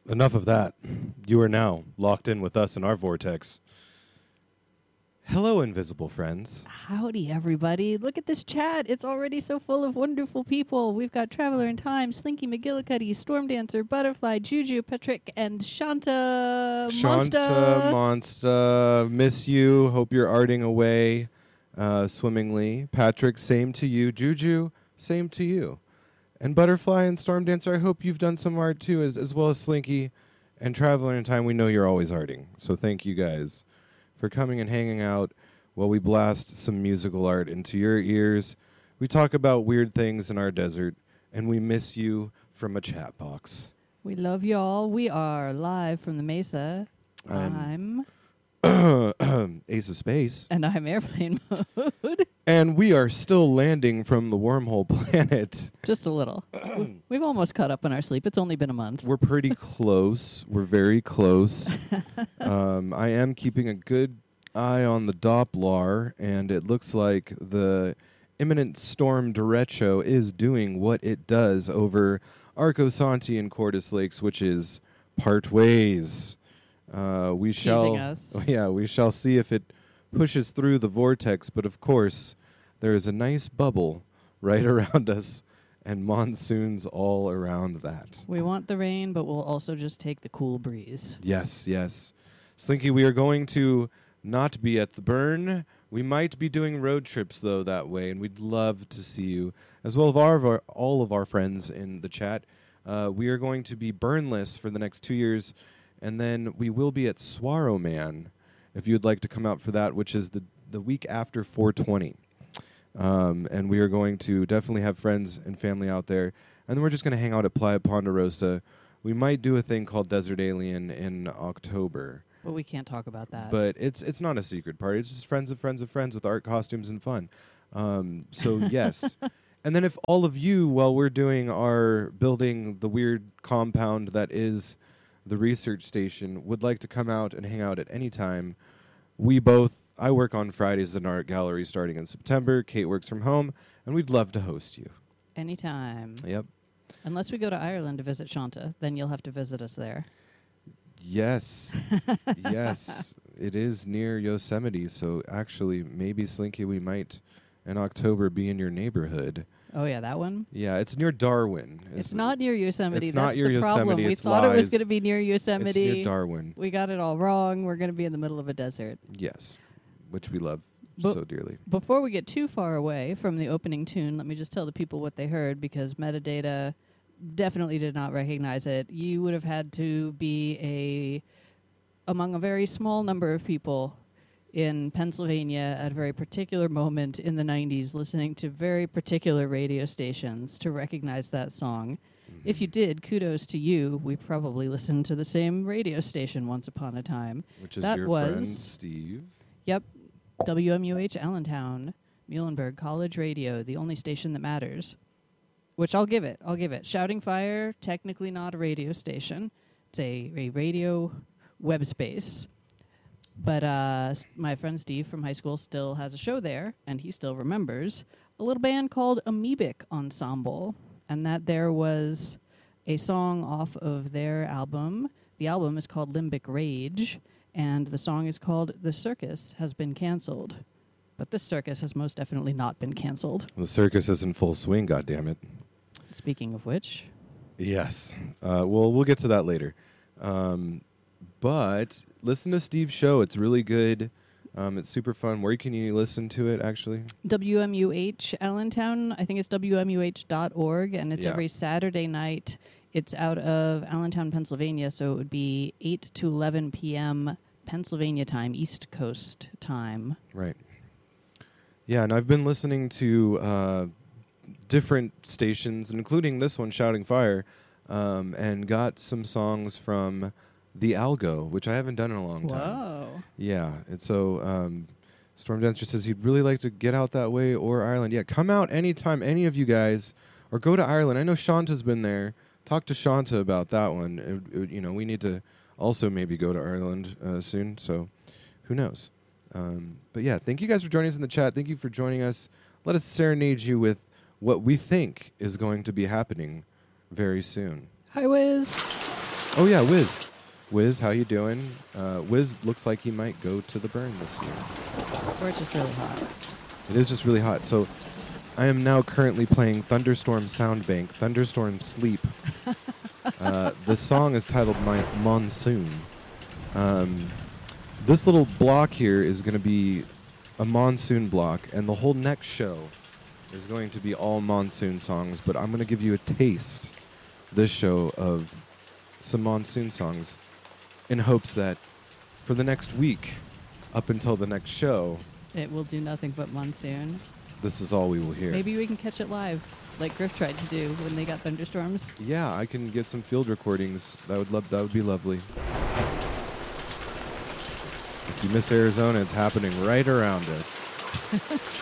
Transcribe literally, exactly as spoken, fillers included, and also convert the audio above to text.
Enough of that. You are now locked in with us in our vortex. Hello, invisible friends. Howdy, everybody. Look at this chat. It's already so full of wonderful people. We've got Traveler in Time, Slinky McGillicuddy, Storm Dancer, Butterfly, Juju, Patrick, and Shanta Monster. Shanta Monster. Miss you. Hope you're arting away uh, swimmingly. Patrick, same to you. Juju, same to you. And Butterfly and Storm Dancer, I hope you've done some art too, as, as well as Slinky and Traveler in Time. We know you're always arting. So thank you guys for coming and hanging out while we blast some musical art into your ears. We talk about weird things in our desert, and we miss you from a chat box. We love y'all. We are live from the Mesa. I'm, I'm Ace of Space. And I'm Airplane Mode. And we are still landing from the wormhole planet. Just a little. We've almost caught up on our sleep. It's only been a month. We're pretty close. We're very close. um, I am keeping a good eye on the Doppler, and it looks like the imminent storm derecho is doing what it does over Arco Santi and Cordis Lakes, which is part ways. Uh, we Teasing shall, us. oh yeah, we shall see if it pushes through the vortex. But of course, there is a nice bubble right around us, and monsoons all around that. We want the rain, but we'll also just take the cool breeze. Yes, yes. Slinky, we are going to not be at the burn. We might be doing road trips, though, that way, and we'd love to see you, as well as all of our, all of our friends in the chat. Uh, we are going to be burnless for the next two years, and then we will be at Swaro Man, if you'd like to come out for that, which is the, the week after four twenty. Um, and we are going to definitely have friends and family out there, and then we're just going to hang out at Playa Ponderosa. We might do a thing called Desert Alien in October. But we can't talk about that. But it's it's not a secret party. It's just friends of friends of friends with art, costumes, and fun. Um, so, yes. And then if all of you, while we're doing our building the weird compound that is the research station, would like to come out and hang out at any time, we both, I work on Fridays in an art gallery starting in September. Kate works from home, and we'd love to host you. Anytime. Yep. Unless we go to Ireland to visit Shanta, then you'll have to visit us there. Yes. Yes. It is near Yosemite, so actually, maybe, Slinky, we might, in October, be in your neighborhood. Oh, yeah, that one? Yeah, it's near Darwin. It's not near Yosemite. It's That's not near the Yosemite. problem. We It's thought it was lies. going to be near Yosemite. It's near Darwin. We got it all wrong. We're going to be in the middle of a desert. Yes, which we love But so dearly. Before we get too far away from the opening tune, let me just tell the people what they heard, because metadata definitely did not recognize it. You would have had to be a among a very small number of people in Pennsylvania at a very particular moment in the nineties listening to very particular radio stations to recognize that song. Mm-hmm. If you did, kudos to you. We probably listened to the same radio station once upon a time. Which is that your was friend Steve. Yep. W M U H Allentown, Muhlenberg College Radio, the only station that matters. Which I'll give it. I'll give it. Shouting Fire, technically not a radio station. It's a, a radio web space. But uh, s- my friend Steve from high school still has a show there, and he still remembers a little band called Amoebic Ensemble, and that there was a song off of their album. The album is called Limbic Rage, and the song is called The Circus Has Been Cancelled. But this circus has most definitely not been cancelled. The circus is in full swing, goddammit. Speaking of which, Yes. Uh, well, we'll get to that later. Um, but listen to Steve's show. It's really good. Um, it's super fun. Where can you listen to it, actually? W M U H Allentown, I think it's W M U H dot org, and it's Yeah. every Saturday night. It's out of Allentown, Pennsylvania, so it would be eight to eleven p.m. Pennsylvania time, East Coast time. Right. Yeah, and I've been listening to uh, different stations, including this one, Shouting Fire, um, and got some songs from The Algo, which I haven't done in a long time. Whoa. Yeah, and so um, Storm Dancer says he'd really like to get out that way or Ireland. Yeah, come out anytime, any of you guys, or go to Ireland. I know Shanta's been there. Talk to Shanta about that one. It, it, you know, we need to also maybe go to Ireland uh, soon, so who knows. Um, but yeah, thank you guys for joining us in the chat. Thank you for joining us. Let us serenade you with what we think is going to be happening very soon. Hi, Wiz. Oh yeah, Wiz. Wiz, how you doing? Uh, Wiz looks like he might go to the burn this year. Or it's just really hot. It is just really hot. So I am now currently playing Thunderstorm Soundbank, Thunderstorm Sleep. uh, the song is titled My Monsoon. Um, this little block here is going to be a monsoon block, and the whole next show is going to be all monsoon songs, but I'm going to give you a taste this show of some monsoon songs in hopes that for the next week, up until the next show, It will do nothing but monsoon. this is all we will hear. Maybe we can catch it live, like Griff tried to do when they got thunderstorms. Yeah, I can get some field recordings. That would love. That would be lovely. If you miss Arizona, it's happening right around us.